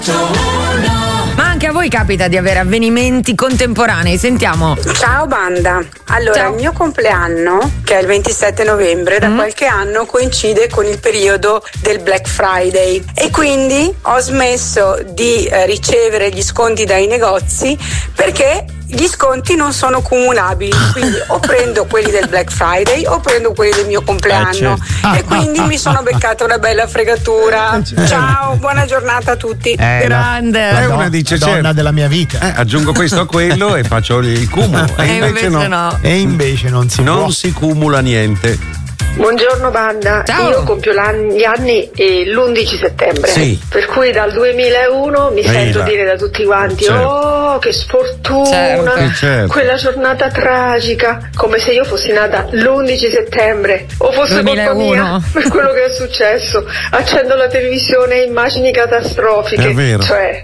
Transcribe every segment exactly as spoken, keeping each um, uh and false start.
Ma anche a voi capita di avere avvenimenti contemporanei? Sentiamo. Ciao banda, allora Ciao. il mio compleanno, che è il ventisette novembre, da Mm. qualche anno coincide con il periodo del Black Friday e quindi ho smesso di eh, ricevere gli sconti dai negozi perché gli sconti non sono cumulabili, quindi o prendo quelli del Black Friday o prendo quelli del mio compleanno Eh, e quindi mi sono beccata una bella fregatura. Ciao, buona giornata a tutti. Eh, Grande. La, Eh, la una do- dice, la donna certo. della mia vita. Eh, aggiungo questo a quello e faccio il cumulo. E E invece, invece no. no. E invece non si Non può. si cumula niente. Buongiorno banda, Ciao. io compio l'anni- gli anni eh, l'undici settembre, Sì. per cui dal duemilauno mi Ehi sento là. dire da tutti quanti Certo. oh che sfortuna, Certo. Eh, certo. quella giornata tragica, come se io fossi nata l'undici settembre o fosse colpa duemilauno. mia per quello che è successo. Accendo la televisione e immagini catastrofiche, È vero. cioè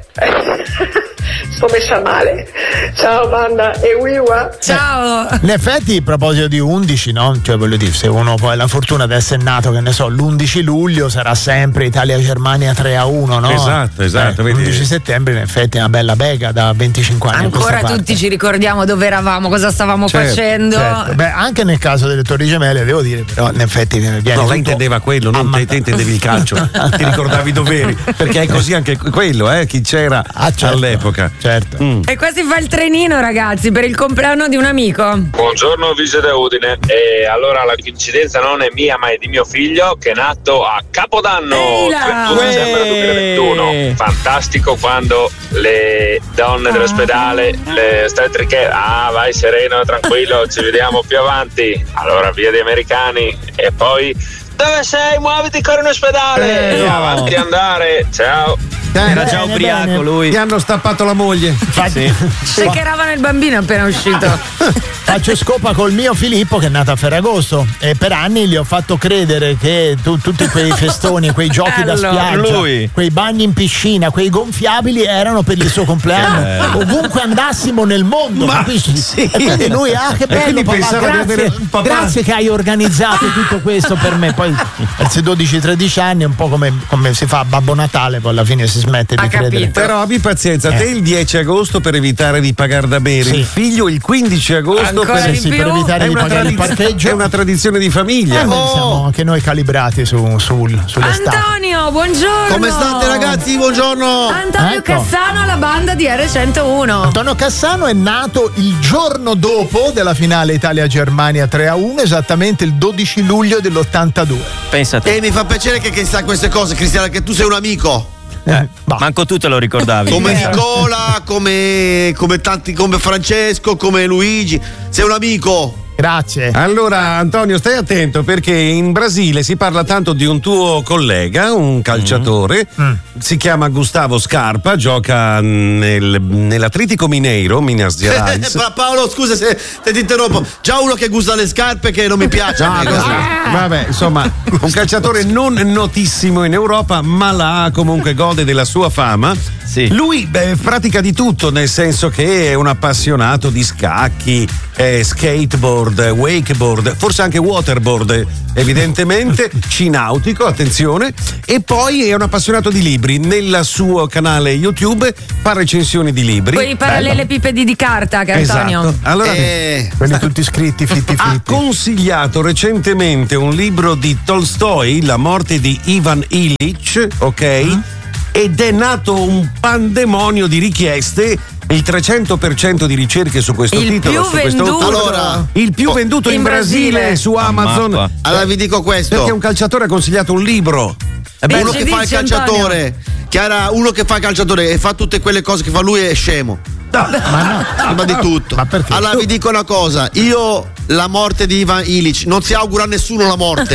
sto messa male. Ciao banda e wiwa. Ciao. In effetti, a proposito di undici, no? Cioè, voglio dire, se uno poi ha la fortuna di essere nato, che ne so, l'undici luglio sarà sempre Italia-Germania tre a uno, no? Esatto, esatto, Eh, vedi. l'undici settembre, in effetti, è una bella bega da venticinque anni. a Ancora questa parte. tutti ci ricordiamo dove eravamo, cosa stavamo Certo, facendo. Certo. Beh, anche nel caso delle Torri Gemelle, devo dire, però, in effetti, viene No, tutto lei intendeva quello, non te, te intendevi il calcio, ti ricordavi i doveri, perché è così anche quello, eh, chi c'era Ah, certo. all'epoca. Certo. Mm. E qua si fa il trenino, ragazzi, per il compleanno di un amico. Buongiorno Vise da Udine. E allora la coincidenza non è mia ma è di mio figlio che è nato a Capodanno Ehi là! trentuno dicembre duemilaventuno. Fantastico quando le donne dell'ospedale, le ostetriche, ah vai sereno, tranquillo, ci vediamo più avanti. Allora via di americani e poi dove sei? Muoviti, corri in ospedale. Eh, no. Avanti andare. Ciao. Era già ubriaco Gli hanno stappato la moglie. Shakeravano il bambino appena uscito. Faccio scopa col mio Filippo che è nato a Ferragosto e per anni gli ho fatto credere che tu- tutti quei festoni, quei giochi da Bello. spiaggia, Lui. quei bagni in piscina, quei gonfiabili erano per il suo compleanno. Ovunque andassimo nel mondo, Ma capisci? sì. E quindi lui, ah che E bello quindi papà, pensava di grazie, avere un papà. grazie che hai organizzato tutto questo per me. Poi verso i dodici tredici anni è un po' come, come si fa a Babbo Natale, poi alla fine si smette di Ha credere. capito. Però abbi pazienza, te il dieci agosto per evitare di pagare da bere, Sì. il figlio il quindici agosto Ancora per, di Sì, più? per evitare è di una, pagare il tradiz- parcheggio. è una tradizione di famiglia. Eh, beh, siamo anche noi calibrati su, sul, sull'estate. Antonio, buongiorno. Come state ragazzi? Buongiorno! Antonio Ecco. Cassano alla banda di R centouno. Antonio Cassano è nato il giorno dopo della finale Italia-Germania tre a uno, esattamente il dodici luglio dell'ottantadue. Pensa a te. E mi fa piacere che, che sa queste cose, Cristiana, che tu sei un amico. Eh, bah. Manco tu te lo ricordavi. Come Nicola, come, come tanti, come Francesco, come Luigi. Sei un amico. Grazie. Allora Antonio stai attento perché in Brasile si parla tanto di un tuo collega, un calciatore, Mm. si chiama Gustavo Scarpa, gioca nel, nell'Atletico Mineiro, Minas Gerais. Pa- Paolo, scusa se, se ti interrompo. Già uno che gusta le scarpe che non mi piace. Ah, così. Vabbè, insomma, un calciatore non notissimo in Europa, ma là comunque gode della sua fama. Sì. Lui beh, pratica di tutto, nel senso che è un appassionato di scacchi, eh, skateboard, wakeboard, forse anche waterboard, evidentemente, sci nautico, attenzione, e poi è un appassionato di libri. Nel suo canale YouTube fa recensioni di libri. Quei parallelepipedi di carta che Antonio. Esatto. Allora, Eh, Quelli tutti scritti fitti ha fitti. consigliato recentemente un libro di Tolstoi, La morte di Ivan Illich, ok? Mm. Ed è nato un pandemonio di richieste. Il trecento per cento di ricerche su questo Il titolo, più su questo venduto. autore. Allora, il più venduto in, in Brasile, Brasile. su Amazon. Mappa. allora vi dico questo. Perché un calciatore ha consigliato un libro. È uno Dici, che fa il dici, calciatore. Chiara, uno che fa il calciatore e fa tutte quelle cose che fa lui è scemo. Ma no. Prima di tutto. Ma perché? Allora vi dico una cosa. Io la morte di Ivan Illich non si augura a nessuno la morte.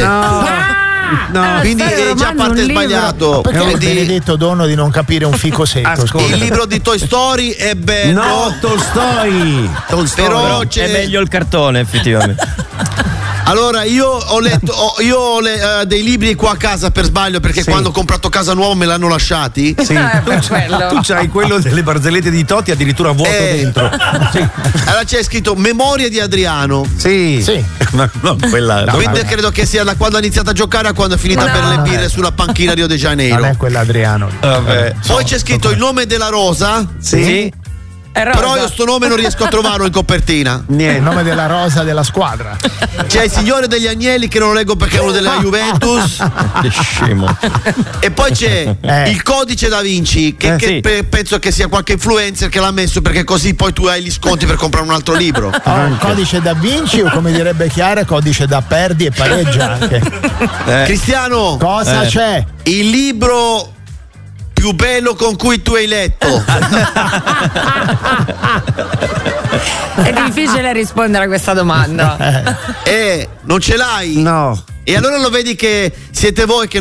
No, Quindi è già parte sbagliato. Perché il Quindi benedetto dono di non capire un fico secco? Ascolta. il libro di Toy Story è bello. No, Tolstoi. Tolstoi. Però È c'è. meglio il cartone, effettivamente. Allora io ho letto, ho, io ho le, uh, dei libri qua a casa per sbaglio perché Sì. quando ho comprato casa nuova me l'hanno lasciati. Sì, Eh, tu, per quello. tu c'hai quello delle barzellette di Totti addirittura vuoto Eh. dentro. Sì. Allora c'è scritto Memorie di Adriano. Sì. Sì. No, no, quella. no, Quindi no. credo che sia da quando ha iniziato a giocare a quando ha finito No. per le birre sulla panchina Rio de Janeiro. Non è quell'Adriano. Vabbè. Poi c'è scritto il nome della rosa, Sì. È rosa. però io sto nome non riesco a trovarlo in copertina. Il Niente. nome della rosa della squadra. C'è il Signore degli Agnelli che non lo leggo perché è uno della Juventus. Che scemo. E poi c'è Eh. il codice da Vinci che, Eh, che sì. pe- penso che sia qualche influencer che l'ha messo perché così poi tu hai gli sconti per comprare un altro libro. Oh, codice da Vinci o come direbbe Chiara, codice da perdi e pareggia anche. Eh. Cristiano, Cosa Eh. c'è? il libro più bello con cui tu hai letto. È difficile rispondere a questa domanda. Eh, non ce l'hai? No. E allora lo vedi che siete voi che